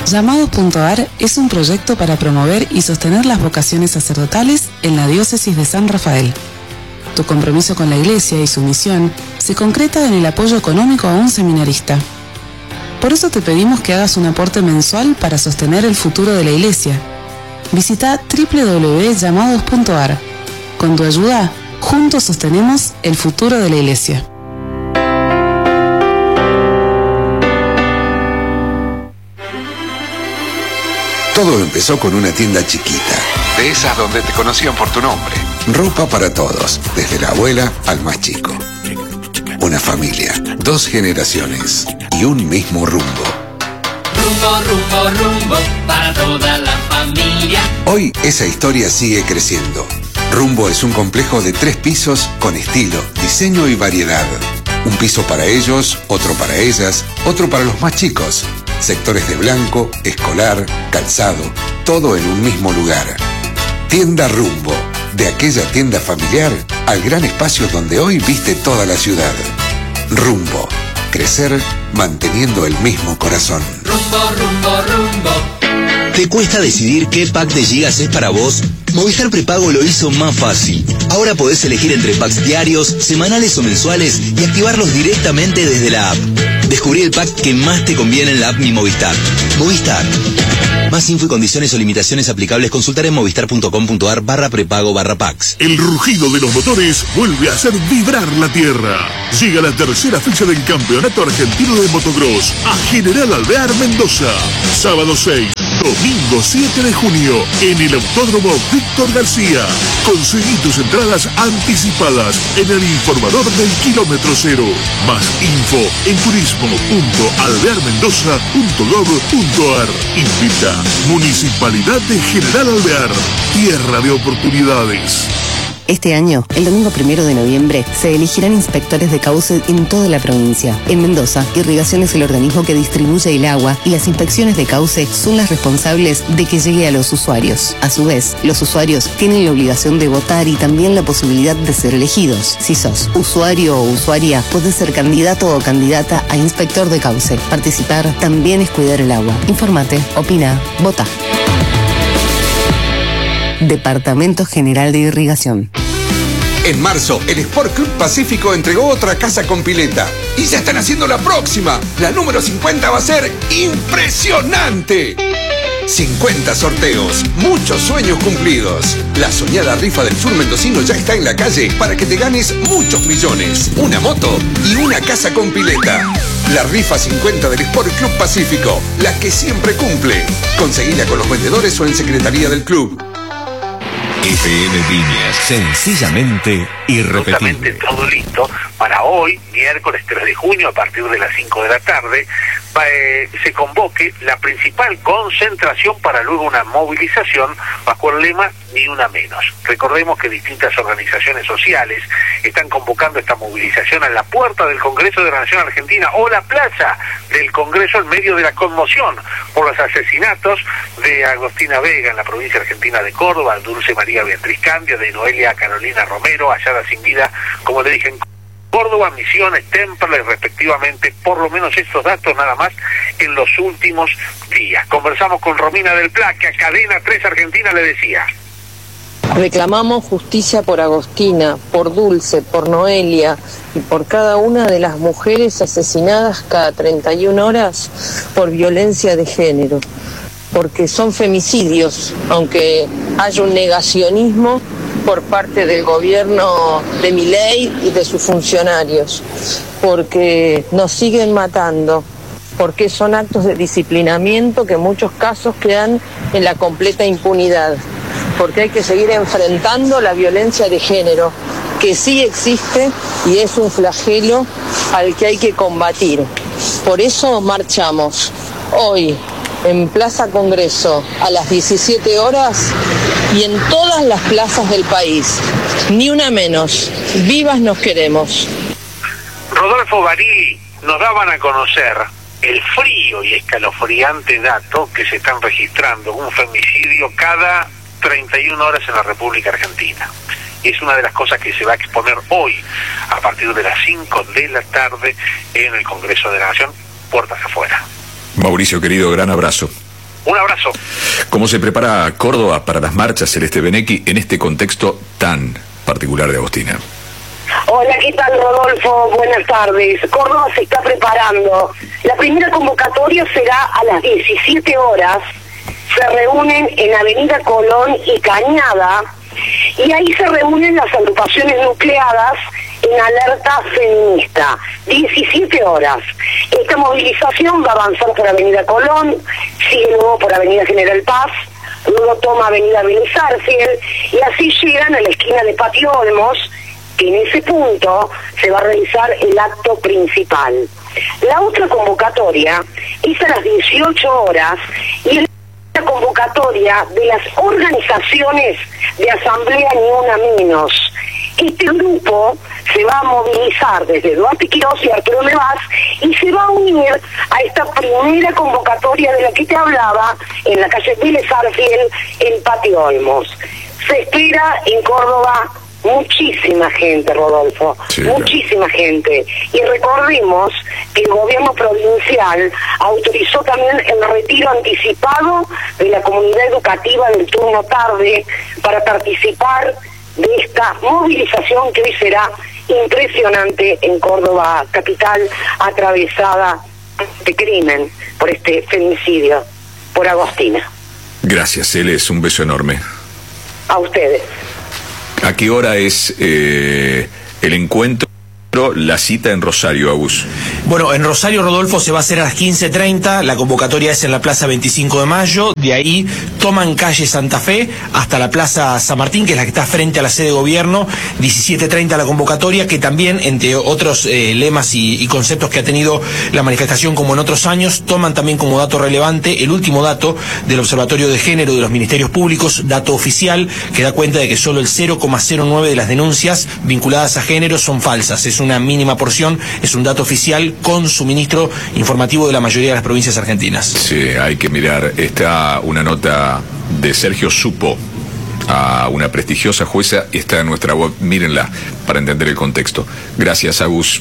Llamados.ar es un proyecto para promover y sostener las vocaciones sacerdotales en la diócesis de San Rafael. Tu compromiso con la Iglesia y su misión se concreta en el apoyo económico a un seminarista. Por eso te pedimos que hagas un aporte mensual para sostener el futuro de la Iglesia. Visita www.llamados.ar. Con tu ayuda, juntos sostenemos el futuro de la Iglesia. Todo empezó con una tienda chiquita. De esas donde te conocían por tu nombre. Ropa para todos, desde la abuela al más chico. Una familia, 2 generaciones y un mismo rumbo. Rumbo, rumbo, rumbo, para toda la familia. Hoy esa historia sigue creciendo. Rumbo es un complejo de 3 pisos con estilo, diseño y variedad. Un piso para ellos, otro para ellas, otro para los más chicos. Sectores de blanco, escolar, calzado, todo en un mismo lugar. Tienda Rumbo, de aquella tienda familiar al gran espacio donde hoy viste toda la ciudad. Rumbo, crecer manteniendo el mismo corazón. Rumbo, rumbo, rumbo. ¿Te cuesta decidir qué pack de gigas es para vos? Movistar Prepago lo hizo más fácil. Ahora podés elegir entre packs diarios, semanales o mensuales y activarlos directamente desde la app. Descubrí el pack que más te conviene en la app Mi Movistar. Movistar. Más info y condiciones o limitaciones aplicables consultar en movistar.com.ar/prepago/packs. El rugido de los motores vuelve a hacer vibrar la tierra. Llega la tercera fecha del Campeonato Argentino de Motocross a General Alvear, Mendoza. Sábado 6, domingo 7 de junio en el Autódromo Víctor García. Conseguí tus entradas anticipadas en el informador del kilómetro cero. Más info en turismo.alvearmendoza.gov.ar. Invita Municipalidad de General Alvear, tierra de oportunidades. Este año, el domingo 1 de noviembre, se elegirán inspectores de cauce en toda la provincia. En Mendoza, Irrigación es el organismo que distribuye el agua y las inspecciones de cauce son las responsables de que llegue a los usuarios. A su vez, los usuarios tienen la obligación de votar y también la posibilidad de ser elegidos. Si sos usuario o usuaria, podés ser candidato o candidata a inspector de cauce. Participar también es cuidar el agua. Informate, opina, vota. Departamento General de Irrigación. En marzo, el Sport Club Pacífico entregó otra casa con pileta. Y ya están haciendo la próxima. La número 50 va a ser impresionante. 50 sorteos, muchos sueños cumplidos. La soñada rifa del sur mendocino ya está en la calle para que te ganes muchos millones, una moto y una casa con pileta. La rifa 50 del Sport Club Pacífico, la que siempre cumple. Conseguila con los vendedores o en secretaría del club. FM Viñas, sencillamente irrepetible. Justamente todo listo para hoy, miércoles 3 de junio, a partir de las 5 de la tarde, se convoque la principal concentración para luego una movilización bajo el lema Ni una menos. Recordemos que distintas organizaciones sociales están convocando esta movilización a la puerta del Congreso de la Nación Argentina o la plaza del Congreso en medio de la conmoción por los asesinatos de Agostina Vega en la provincia argentina de Córdoba, Dulce María Beatriz Candia, de Noelia Carolina Romero, hallada sin vida, como le dije, en Córdoba, Misiones, Temperley, respectivamente, por lo menos estos datos nada más en los últimos días. Conversamos con Romina del Pla, que a Cadena 3 Argentina le decía: reclamamos justicia por Agostina, por Dulce, por Noelia y por cada una de las mujeres asesinadas cada 31 horas por violencia de género, porque son femicidios, aunque haya un negacionismo por parte del gobierno de Milei y de sus funcionarios, porque nos siguen matando, porque son actos de disciplinamiento que en muchos casos quedan en la completa impunidad, porque hay que seguir enfrentando la violencia de género, que sí existe y es un flagelo al que hay que combatir. Por eso marchamos hoy en Plaza Congreso a las 17 horas y en todas las plazas del país. Ni una menos. Vivas nos queremos. Rodolfo Barí nos daban a conocer el frío y escalofriante dato que se están registrando, un femicidio cada 31 horas en la República Argentina. Es una de las cosas que se va a exponer hoy a partir de las 5 de la tarde en el Congreso de la Nación, puertas afuera. Mauricio, querido, gran abrazo. Un abrazo. ¿Cómo se prepara Córdoba para las marchas, Celeste Benecchi, en este contexto tan particular de Agostina? Hola, ¿qué tal, Rodolfo? Buenas tardes. Córdoba se está preparando. La primera convocatoria será a las 17 horas. Se reúnen en Avenida Colón y Cañada, y ahí se reúnen las agrupaciones nucleadas en alerta feminista. 17 horas. Esta movilización va a avanzar por Avenida Colón, sigue luego por Avenida General Paz, luego toma Avenida Vélez Arfiel, y así llegan a la esquina de Patio Olmos, que en ese punto se va a realizar el acto principal. La otra convocatoria es a las 18 horas y es la convocatoria de las organizaciones de Asamblea Ni Una Menos. Este grupo se va a movilizar desde Duarte Quirós y Arturo Levás y se va a unir a esta primera convocatoria de la que te hablaba en la calle Vélez Arfiel, en Patio Olmos. Se espera en Córdoba muchísima gente, Rodolfo, sí, muchísima gente. Y recordemos que el gobierno provincial autorizó también el retiro anticipado de la comunidad educativa del turno tarde para participar de esta movilización que hoy será impresionante en Córdoba capital, atravesada de crimen por este femicidio por Agostina. Gracias, Celes, un beso enorme. A ustedes. ¿A qué hora es el encuentro, la cita en Rosario, Agus? Bueno, en Rosario, Rodolfo, se va a hacer a las 15:30, la convocatoria es en la Plaza 25 de Mayo, de ahí toman calle Santa Fe hasta la Plaza San Martín, que es la que está frente a la sede de gobierno, 17:30 la convocatoria, que también, entre otros lemas y conceptos que ha tenido la manifestación como en otros años, toman también como dato relevante el último dato del Observatorio de Género de los Ministerios Públicos, dato oficial, que da cuenta de que solo el 0,09 de las denuncias vinculadas a género son falsas. Es una mínima porción, es un dato oficial con suministro informativo de la mayoría de las provincias argentinas. Sí, hay que mirar. Está una nota de Sergio Supo, a una prestigiosa jueza, y está en nuestra web. Mírenla para entender el contexto. Gracias, Agus.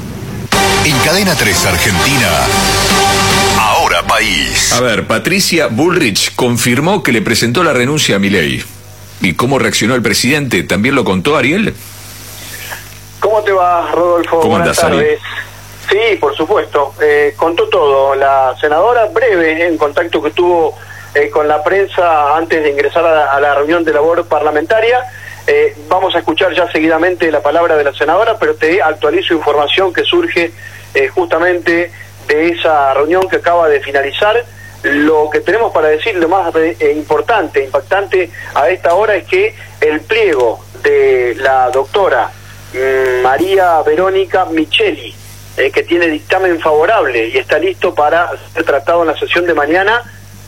En Cadena 3 Argentina, Ahora País. A ver, Patricia Bullrich confirmó que le presentó la renuncia a Milei. ¿Y cómo reaccionó el presidente? ¿También lo contó Ariel? ¿Cómo te va, Rodolfo? ¿Cómo Buenas andas, tardes. Sí, por supuesto. Contó todo. La senadora, breve en contacto que tuvo con la prensa antes de ingresar a la reunión de labor parlamentaria. Vamos a escuchar ya seguidamente la palabra de la senadora, pero te actualizo información que surge justamente de esa reunión que acaba de finalizar. Lo que tenemos para decir, lo más importante, impactante a esta hora, es que el pliego de la doctora María Verónica Micheli, que tiene dictamen favorable y está listo para ser tratado en la sesión de mañana,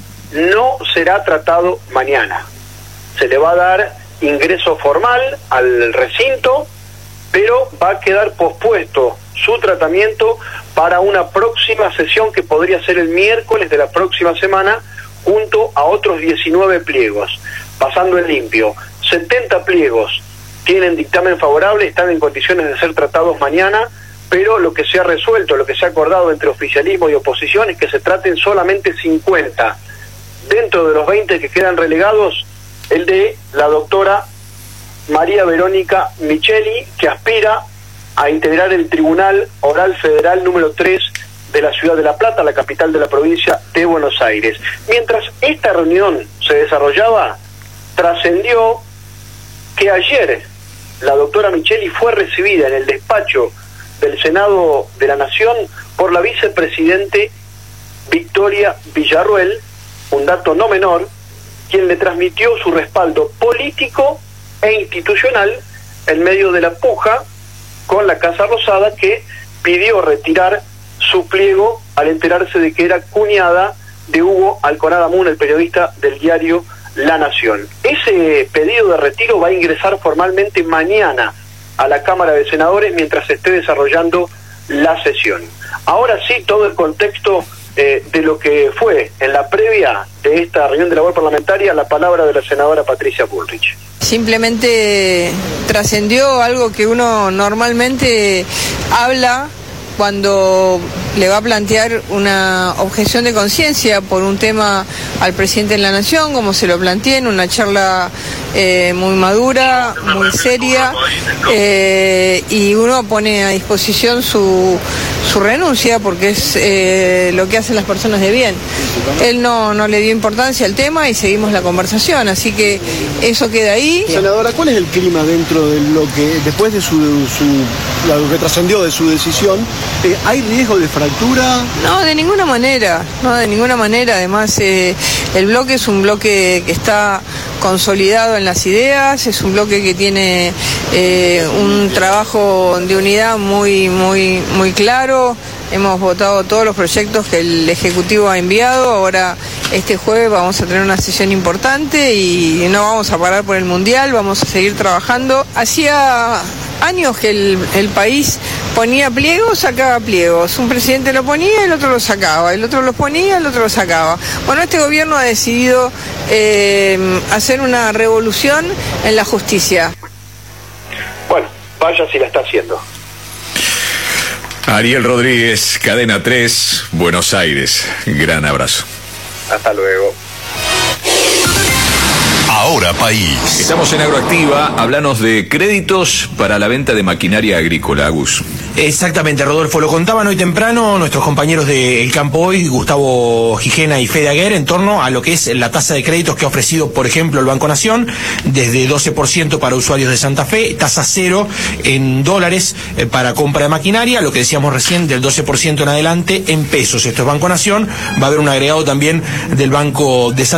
no será tratado mañana. Se le va a dar ingreso formal al recinto, pero va a quedar pospuesto su tratamiento para una próxima sesión que podría ser el miércoles de la próxima semana, junto a otros 19 pliegos. Pasando en limpio, 70 pliegos tienen dictamen favorable, están en condiciones de ser tratados mañana, pero lo que se ha resuelto, lo que se ha acordado entre oficialismo y oposición es que se traten solamente 50. Dentro de los 20 que quedan relegados, el de la doctora María Verónica Micheli, que aspira a integrar el Tribunal Oral Federal número 3 de la ciudad de La Plata, la capital de la provincia de Buenos Aires. Mientras esta reunión se desarrollaba, trascendió que ayer la doctora Micheli fue recibida en el despacho del Senado de la Nación por la vicepresidente Victoria Villarruel, un dato no menor, quien le transmitió su respaldo político e institucional en medio de la puja con la Casa Rosada, que pidió retirar su pliego al enterarse de que era cuñada de Hugo Alconada Moon, el periodista del diario La Nación. Ese pedido de retiro va a ingresar formalmente mañana a la Cámara de Senadores mientras se esté desarrollando la sesión. Ahora sí, todo el contexto de lo que fue en la previa de esta reunión de labor parlamentaria, la palabra de la senadora Patricia Bullrich. Simplemente trascendió algo que uno normalmente habla cuando le va a plantear una objeción de conciencia por un tema al presidente de la Nación, como se lo planteé en una charla muy madura, muy seria, y uno pone a disposición su renuncia porque es lo que hacen las personas de bien. Él no le dio importancia al tema y seguimos la conversación, así que eso queda ahí. Senadora, ¿cuál es el clima dentro de lo que, después de lo que trascendió de su decisión, hay riesgo de fractura? No, de ninguna manera, además el bloque es un bloque que está consolidado en las ideas, es un bloque que tiene un trabajo de unidad muy claro. Hemos votado todos los proyectos que el Ejecutivo ha enviado. Ahora, este jueves vamos a tener una sesión importante y no vamos a parar por el Mundial, vamos a seguir trabajando. Hacía años que el país ponía pliegos, sacaba pliegos. Un presidente lo ponía, el otro lo sacaba. El otro los ponía, el otro lo sacaba. Bueno, este gobierno ha decidido hacer una revolución en la justicia. Bueno, vaya si la está haciendo. Ariel Rodríguez, Cadena 3, Buenos Aires. Gran abrazo. Hasta luego. Ahora País. Estamos en Agroactiva. Háblanos de créditos para la venta de maquinaria agrícola, Agus. Exactamente, Rodolfo. Lo contaban hoy temprano nuestros compañeros de El Campo Hoy, Gustavo Gijena y Fede Aguer, en torno a lo que es la tasa de créditos que ha ofrecido, por ejemplo, el Banco Nación, desde 12% para usuarios de Santa Fe, tasa cero en dólares para compra de maquinaria, lo que decíamos recién, del 12% en adelante en pesos. Esto es Banco Nación. Va a haber un agregado también del Banco de Santa Fe.